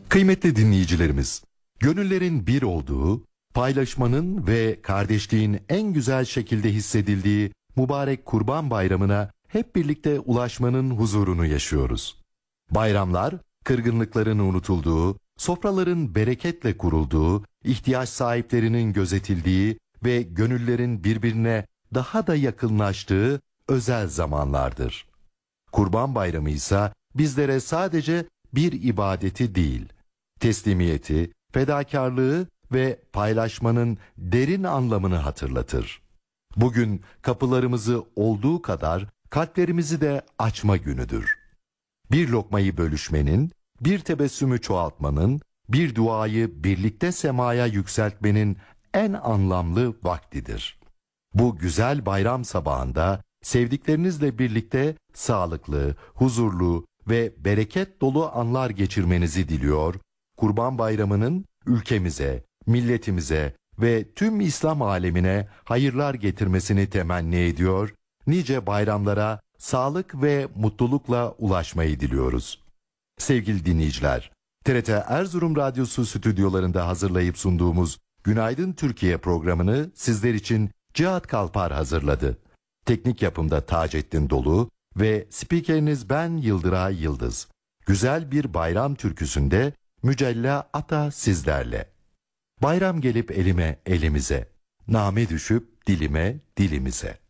Kıymetli dinleyicilerimiz, gönüllerin bir olduğu, paylaşmanın ve kardeşliğin en güzel şekilde hissedildiği mübarek Kurban Bayramı'na hep birlikte ulaşmanın huzurunu yaşıyoruz. Bayramlar, kırgınlıkların unutulduğu, sofraların bereketle kurulduğu, ihtiyaç sahiplerinin gözetildiği ve gönüllerin birbirine daha da yakınlaştığı özel zamanlardır. Kurban Bayramı ise bizlere sadece bir ibadeti değil, teslimiyeti, fedakarlığı ve paylaşmanın derin anlamını hatırlatır. Bugün kapılarımızı olduğu kadar kalplerimizi de açma günüdür. Bir lokmayı bölüşmenin, bir tebessümü çoğaltmanın, bir duayı birlikte semaya yükseltmenin en anlamlı vaktidir. Bu güzel bayram sabahında sevdiklerinizle birlikte sağlıklı, huzurlu ve bereket dolu anlar geçirmenizi diliyor. Kurban Bayramı'nın ülkemize, milletimize ve tüm İslam alemine hayırlar getirmesini temenni ediyor. Nice bayramlara sağlık ve mutlulukla ulaşmayı diliyoruz. Sevgili dinleyiciler, TRT Erzurum Radyosu stüdyolarında hazırlayıp sunduğumuz Günaydın Türkiye programını sizler için Cihat Kalpar hazırladı. Teknik yapımda Taceddin Dolu ve spikeriniz ben Yıldıray Yıldız. Güzel bir bayram türküsünde Mücella Ata sizlerle. Bayram gelip elime elimize, name düşüp dilime dilimize.